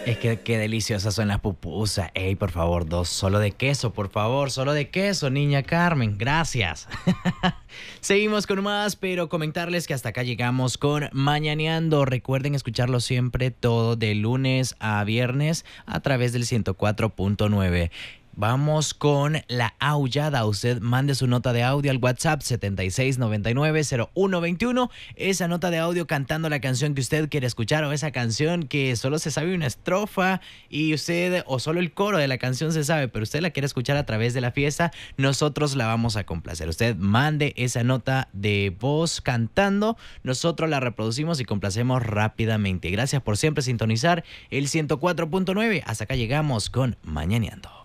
Es que qué deliciosas son las pupusas. Ey, por favor, dos, solo de queso, por favor, solo de queso, niña Carmen. Gracias. Seguimos con más, pero comentarles que hasta acá llegamos con Mañaneando. Recuerden escucharlo siempre todo de lunes a viernes a través del 104.9. Vamos con la aullada. Usted mande su nota de audio al WhatsApp 76990121. Esa nota de audio cantando la canción que usted quiere escuchar o esa canción que solo se sabe una estrofa y usted o solo el coro de la canción se sabe, pero usted la quiere escuchar a través de la fiesta, nosotros la vamos a complacer. Usted mande esa nota de voz cantando, nosotros la reproducimos y complacemos rápidamente. Gracias por siempre sintonizar el 104.9. Hasta acá llegamos con Mañaneando.